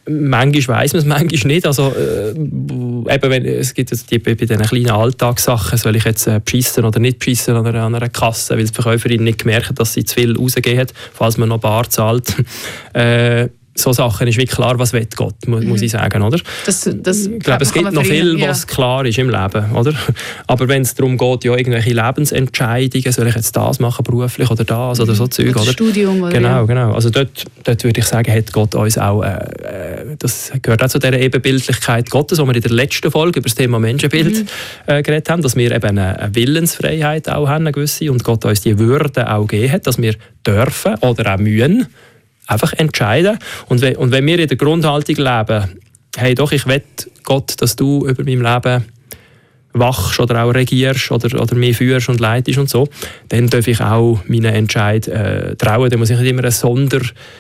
Speaker 3: manchmal weiss man es, manchmal nicht. Also, äh, eben, wenn, es gibt also die, bei diesen kleinen Alltagssachen, soll ich jetzt äh, beschissen oder nicht beschissen an einer, an einer Kasse, weil die Verkäuferin nicht gemerkt hat, dass sie zu viel rausgegeben hat, falls man noch bar zahlt. äh, so Sachen ist wie klar, was will Gott, muss, mhm. muss ich sagen, oder?
Speaker 4: Das, das
Speaker 3: ich glaube, es gibt noch viel, was ja. klar ist im Leben, oder? Aber wenn es darum geht, ja, irgendwelche Lebensentscheidungen, soll ich jetzt das machen, beruflich oder das oder so Zeug, oder?
Speaker 4: Studium, oder?
Speaker 3: Genau, ja. genau. Also dort, dort würde ich sagen, hat Gott uns auch, äh, das gehört auch zu dieser Ebenbildlichkeit Gottes, wo wir in der letzten Folge über das Thema Menschenbild mhm. äh, geredet haben, dass wir eben eine, eine Willensfreiheit auch haben, eine gewisse, und Gott uns die Würde auch gegeben hat, dass wir dürfen oder auch müssen einfach entscheiden. Und wenn, und wenn wir in der Grundhaltung leben, hey doch, ich will Gott, dass du über mein Leben wachst oder auch regierst oder, oder mich führst und leitest und so, dann darf ich auch meinen Entscheid äh, trauen. Dann muss ich nicht immer einen Sonder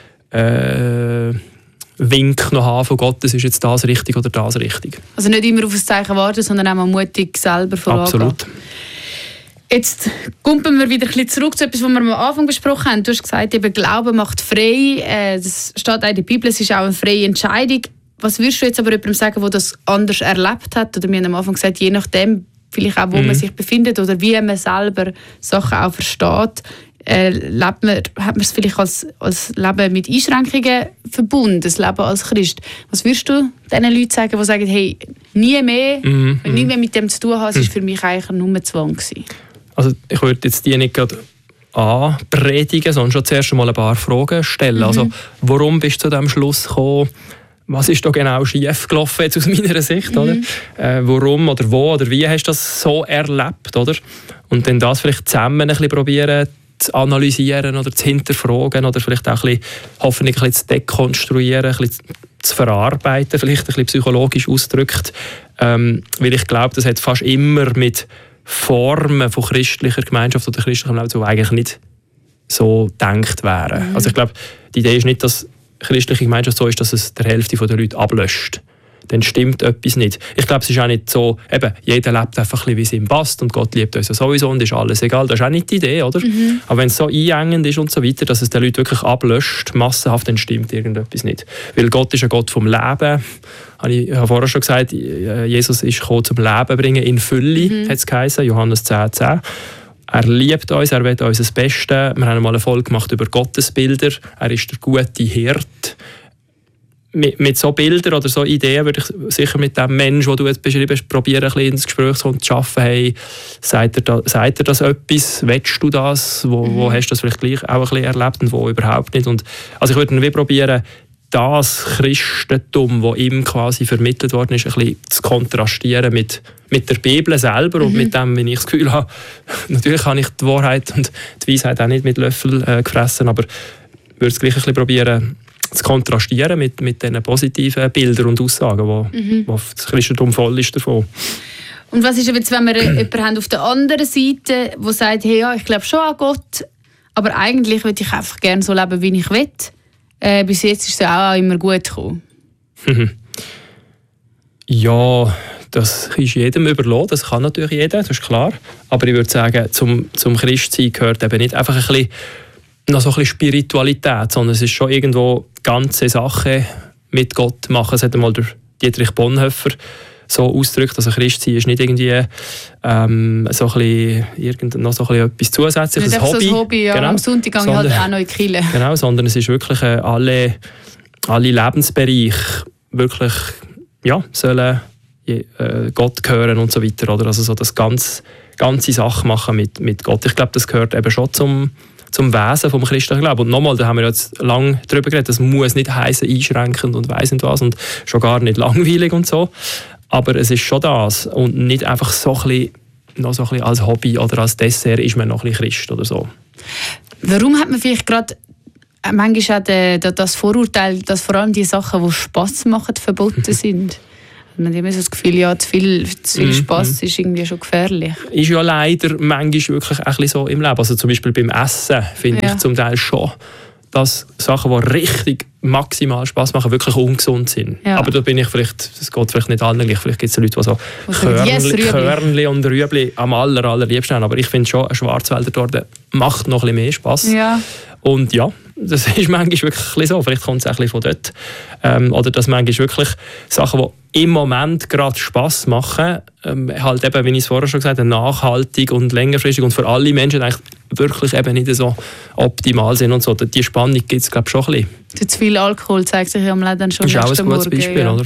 Speaker 3: äh, Wink noch haben von Gott, das ist jetzt das richtig oder das richtig.
Speaker 4: Also nicht immer auf ein Zeichen warten, sondern auch mal mutig selber vorangehen.
Speaker 3: Absolut.
Speaker 4: Jetzt kommen wir wieder ein bisschen zurück zu etwas, was wir am Anfang besprochen haben. Du hast gesagt, eben, Glauben macht frei. Äh, das steht auch in der Bibel, es ist auch eine freie Entscheidung. Was würdest du jetzt aber jemandem sagen, der das anders erlebt hat? Oder wir haben am Anfang gesagt, je nachdem, vielleicht auch, wo mhm. man sich befindet oder wie man selber Sachen auch versteht, äh, lebt man, hat man es vielleicht als, als Leben mit Einschränkungen verbunden, das Leben als Christ. Was würdest du diesen Leuten sagen, die sagen, hey, nie mehr,
Speaker 3: mhm.
Speaker 4: wenn nie mehr mit dem zu tun hast, es war für mich eigentlich nur Zwang gewesen? Also
Speaker 3: ich würde jetzt die nicht gerade anpredigen, sondern schon zuerst einmal ein paar Fragen stellen. Mhm. Also, warum bist du zu diesem Schluss gekommen? Was ist da genau schief gelaufen jetzt aus meiner Sicht? Mhm. Oder? Äh, warum oder wo oder wie hast du das so erlebt? Oder? Und dann das vielleicht zusammen ein bisschen probieren zu analysieren oder zu hinterfragen oder vielleicht auch ein bisschen, hoffentlich ein bisschen zu dekonstruieren, ein bisschen zu verarbeiten, vielleicht ein bisschen psychologisch ausgedrückt. Ähm, weil ich glaube, das hat fast immer mit Formen von christlicher Gemeinschaft oder christlichem Leben, die eigentlich nicht so gedacht wären. Mhm. Also ich glaube, die Idee ist nicht, dass christliche Gemeinschaft so ist, dass es der Hälfte der Leute ablöscht. Dann stimmt etwas nicht. Ich glaube, es ist auch nicht so, eben, jeder lebt einfach ein bisschen, wie es ihm passt und Gott liebt uns ja sowieso und ist alles egal. Das ist auch nicht die Idee, oder? Mhm. Aber wenn es so einengend ist und so weiter, dass es den Leuten wirklich ablöscht, massenhaft, dann stimmt irgendetwas nicht. Weil Gott ist ein Gott vom Leben. Ich habe vorher schon gesagt, Jesus ist gekommen, zum Leben bringen in Fülle, mhm. hat es geheißen, Johannes zehn zehn. Er liebt uns, er will uns das Beste. Wir haben mal eine Folge gemacht über Gottesbilder. Er ist der gute Hirte. Mit, mit so Bildern oder so Ideen würde ich sicher mit dem Menschen, den du jetzt beschrieben hast, probieren, ein bisschen ins Gespräch zu schaffen. Hey, sagt er, da, sagt er das etwas? Willst du das? Wo, mhm. wo hast du das vielleicht gleich auch ein bisschen erlebt und wo überhaupt nicht? Und, also ich würde dann probieren, das Christentum, das ihm quasi vermittelt worden ist, ein bisschen zu kontrastieren mit, mit der Bibel selber mhm. und mit dem, wenn ich das Gefühl habe, natürlich habe ich die Wahrheit und die Weisheit auch nicht mit Löffel äh, gefressen, aber ich würde es gleich ein bisschen probieren, zu kontrastieren mit, mit diesen positiven Bildern und Aussagen, wo, mhm. wo das Christentum voll ist davon.
Speaker 4: Und was ist jetzt, wenn wir jemanden haben auf der anderen Seite, der sagt, hey, ja, ich glaube schon an Gott, aber eigentlich würde ich einfach gerne so leben, wie ich will. Äh, bis jetzt ist es auch immer gut gekommen.
Speaker 3: Ja, das ist jedem überlassen, das kann natürlich jeder, das ist klar. Aber ich würde sagen, zum, zum Christsein gehört eben nicht einfach ein bisschen, noch so ein bisschen Spiritualität, sondern es ist schon irgendwo ganze Sache mit Gott machen. Es hat einmal der Dietrich Bonhoeffer so ausgedrückt, dass ein Christsein ist nicht irgendwie ähm, so ein bisschen, irgend, noch so ein bisschen etwas Zusätzliches,
Speaker 4: nicht
Speaker 3: ein Hobby.
Speaker 4: So ein Hobby, ja.
Speaker 3: Genau.
Speaker 4: Am Sonntag gehe ich halt auch noch in die Kirche.
Speaker 3: Genau, sondern es ist wirklich äh, alle, alle Lebensbereiche wirklich, ja, sollen äh, Gott gehören und so weiter. Oder? Also so das ganze, ganze Sache machen mit, mit Gott. Ich glaube, das gehört eben schon zum zum Wesen vom christlichen Glauben. Und nochmal, da haben wir jetzt lange darüber geredet, das muss nicht heißen einschränkend und weiss nicht was und schon gar nicht langweilig und so. Aber es ist schon das und nicht einfach so ein bisschen, noch so ein bisschen als Hobby oder als Dessert ist man noch ein bisschen Christ oder so.
Speaker 4: Warum hat man vielleicht gerade manchmal auch das Vorurteil, dass vor allem die Sachen, die Spass machen, verboten sind? Man hat immer so das Gefühl, ja, zu viel, zu viel Spass mm, mm. ist irgendwie schon gefährlich. Ist
Speaker 3: ja leider manchmal wirklich ein bisschen so im Leben. Also zum Beispiel beim Essen finde ja. ich zum Teil schon, dass Sachen, die richtig maximal Spass machen, wirklich ungesund sind. Ja. Aber da bin ich vielleicht, das geht vielleicht nicht allen gleich. Vielleicht gibt es Leute, die so Körnli, Körnli und Rüebli am aller, allerliebsten haben. Aber ich finde schon, eine Schwarzwälder Torte macht noch ein bisschen mehr Spass.
Speaker 4: Ja.
Speaker 3: Und ja, das ist manchmal wirklich so. Vielleicht kommt es auch ein bisschen von dort. Ähm, oder dass manchmal wirklich Sachen, die im Moment gerade Spass machen, ähm, halt eben, wie ich es vorher schon gesagt habe, nachhaltig und längerfristig und für alle Menschen eigentlich wirklich eben nicht so optimal sind und so. Die Spannung gibt es, glaube ich, schon ein bisschen.
Speaker 4: Zu viel Alkohol zeigt sich am Leben schon
Speaker 3: nächsten Morgen. Das ist auch ein gutes
Speaker 4: Morgen,
Speaker 3: Beispiel,
Speaker 4: ja.
Speaker 3: oder?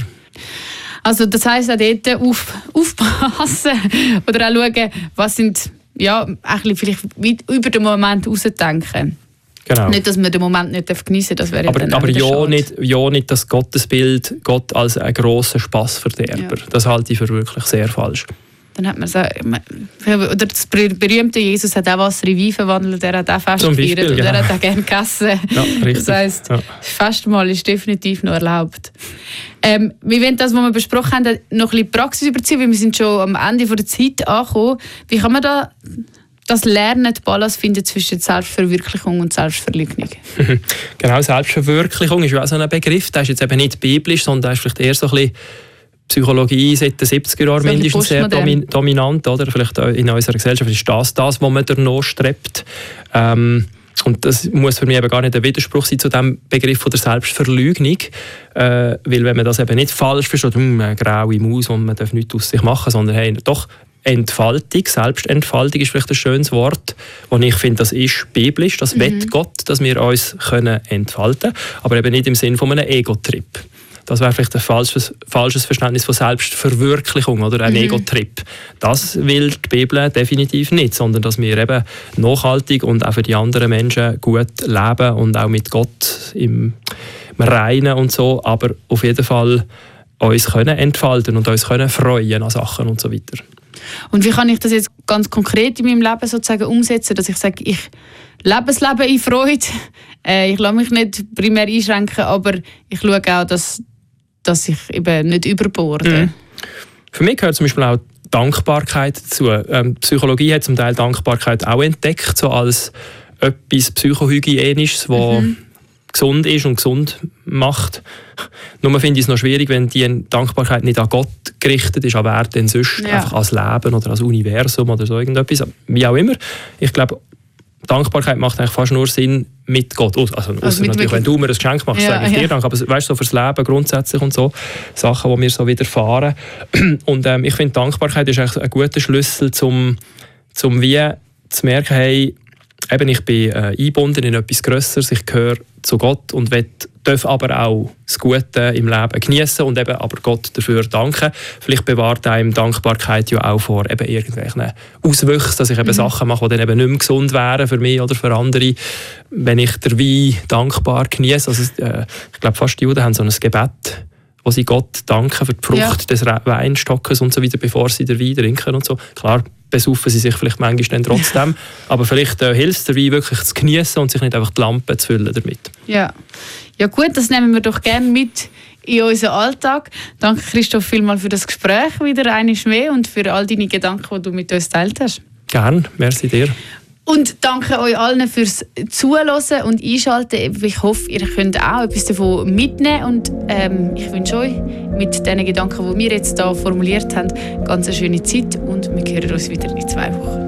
Speaker 4: Also das heisst auch dort auf, aufpassen oder auch schauen, was sind, ja, ein bisschen vielleicht über den Moment rausdenken.
Speaker 3: Genau.
Speaker 4: Nicht, dass man den Moment nicht geniessen darf, das wäre
Speaker 3: aber,
Speaker 4: ja dann
Speaker 3: aber ja
Speaker 4: schade.
Speaker 3: nicht, ja nicht das Gottesbild, Gott als einen grossen Spassverderber. Ja. Das halte ich für wirklich sehr falsch.
Speaker 4: Dann hat man so, oder das berühmte Jesus hat auch Wasser in Wein verwandelt, der hat auch Fest gefeiert und
Speaker 3: genau.
Speaker 4: er hat auch gerne gegessen.
Speaker 3: Ja,
Speaker 4: das heisst,
Speaker 3: ja.
Speaker 4: Festmahl ist definitiv noch erlaubt. Ähm, wir wollen das, was wir besprochen haben, noch ein bisschen Praxis überziehen, weil wir sind schon am Ende der Zeit angekommen. Wie kann man da das Lernen, die Balance finden zwischen Selbstverwirklichung und Selbstverleugnung?
Speaker 3: Genau, Selbstverwirklichung ist ja auch so ein Begriff, der ist jetzt eben nicht biblisch, sondern der ist vielleicht eher so ein bisschen Psychologie seit den siebziger Jahren so mindestens sehr domin- dominant, oder? Vielleicht in unserer Gesellschaft ist das das, was man danach strebt. Ähm, und das muss für mich eben gar nicht ein Widerspruch sein zu dem Begriff von der Selbstverleugnung, äh, weil wenn man das eben nicht falsch versteht, hm, eine graue Maus und man darf nichts aus sich machen, sondern hey, doch Entfaltung, Selbstentfaltung ist vielleicht ein schönes Wort, und ich finde, das ist biblisch, das mhm. will Gott, dass wir uns können entfalten können, aber eben nicht im Sinne von einem Ego-Trip. Das wäre vielleicht ein falsches, falsches Verständnis von Selbstverwirklichung oder ein mhm. Ego-Trip. Das will die Bibel definitiv nicht, sondern dass wir eben nachhaltig und auch für die anderen Menschen gut leben und auch mit Gott im, im Reinen und so, aber auf jeden Fall uns können entfalten und uns können freuen an Sachen und so weiter.
Speaker 4: Und wie kann ich das jetzt ganz konkret in meinem Leben sozusagen umsetzen, dass ich sage, ich lebe das Leben in Freude, äh, ich lasse mich nicht primär einschränken, aber ich schaue auch, dass dass ich eben nicht überborde. Mhm.
Speaker 3: Für mich gehört zum Beispiel auch Dankbarkeit dazu. Ähm, Psychologie hat zum Teil Dankbarkeit auch entdeckt, so als etwas Psychohygienisches, was mhm. gesund ist und gesund macht. Nur finde ich es noch schwierig, wenn die Dankbarkeit nicht an Gott gerichtet ist, an wer denn sonst, ja. einfach ans Leben oder ans Universum oder so irgendetwas. Wie auch immer. Ich glaube, Dankbarkeit macht eigentlich fast nur Sinn mit Gott. Also, also natürlich, wenn du mir ein Geschenk machst, ja, sage ich ja. dir Dank. Aber weißt du, so fürs Leben grundsätzlich und so, Sachen, die mir so widerfahren. Und ähm, ich finde, Dankbarkeit ist eigentlich ein guter Schlüssel, zum, zum wie zu merken, hey, eben, ich bin äh, eingebunden in etwas Grösseres, ich gehöre zu Gott und will, darf aber auch das Gute im Leben genießen und eben aber Gott dafür danken. Vielleicht bewahrt einem Dankbarkeit ja auch vor eben irgendwelchen Auswüchsen, dass ich eben mhm. Sachen mache, die dann eben nicht mehr gesund wären für mich oder für andere, wenn ich den Wein dankbar genieße. Also, äh, ich glaube, fast die Juden haben so ein Gebet, wo sie Gott danken für die Frucht ja. des Weinstockes und so weiter, bevor sie den Wein trinken und so. Klar, besaufen sie sich vielleicht manchmal dann trotzdem, aber vielleicht äh, hilft es der Wein wirklich zu genießen und sich nicht einfach die Lampe zu füllen damit.
Speaker 4: Ja. Ja gut, das nehmen wir doch gerne mit in unseren Alltag. Danke Christoph vielmals für das Gespräch wieder einmal mehr und für all deine Gedanken, die du mit uns geteilt hast.
Speaker 3: Gerne, merci dir.
Speaker 4: Und danke euch allen fürs Zuhören und Einschalten. Ich hoffe, ihr könnt auch etwas davon mitnehmen. Und ähm, ich wünsche euch mit den Gedanken, die wir jetzt hier formuliert haben, ganz eine schöne Zeit. Und wir hören uns wieder in zwei Wochen.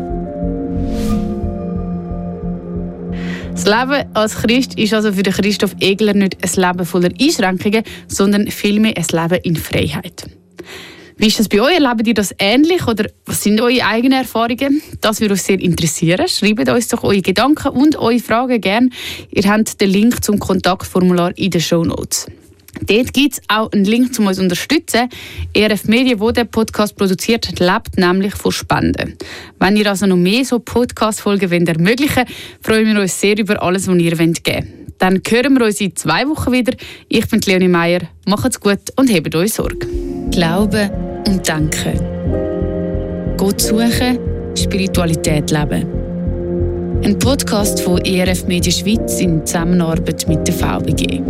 Speaker 4: Das Leben als Christ ist also für den Christoph Egler nicht ein Leben voller Einschränkungen, sondern vielmehr ein Leben in Freiheit. Wie ist das bei euch? Erlebt ihr das ähnlich oder was sind eure eigenen Erfahrungen? Das würde uns sehr interessieren. Schreibt uns doch eure Gedanken und eure Fragen gerne. Ihr habt den Link zum Kontaktformular in den Shownotes. Dort gibt es auch einen Link, um uns zu unterstützen. E R F Media, die den Podcast produziert, lebt nämlich von Spenden. Wenn ihr also noch mehr so Podcast-Folgen ermöglichen wollt, freuen wir uns sehr über alles, was ihr geben wollt. Dann hören wir uns in zwei Wochen wieder. Ich bin Leonie Meier. Macht's gut und hebt euch Sorge. Glauben und Denken. Gott suchen, Spiritualität leben. Ein Podcast von E R F Media Schweiz in Zusammenarbeit mit der V B G.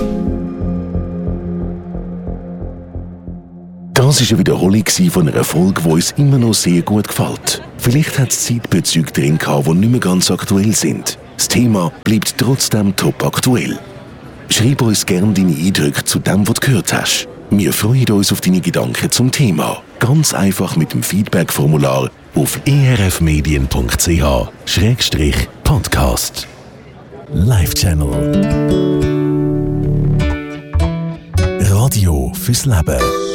Speaker 1: Das war eine Wiederholung von einer Folge, die uns immer noch sehr gut gefällt. Vielleicht hat es Zeitbezüge drin gehabt, die nicht mehr ganz aktuell sind. Das Thema bleibt trotzdem top aktuell. Schreib uns gerne deine Eindrücke zu dem, was du gehört hast. Wir freuen uns auf deine Gedanken zum Thema. Ganz einfach mit dem Feedback-Formular auf e r f medien punkt c h Schrägstrich Podcast. Life Channel. Radio fürs Leben.